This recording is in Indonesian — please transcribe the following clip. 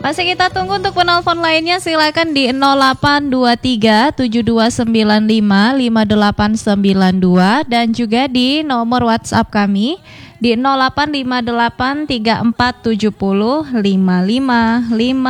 Masih kita tunggu untuk penelpon lainnya, silakan di 0823 7295 5892 dan juga di nomor WhatsApp kami di 0858 3470 5555.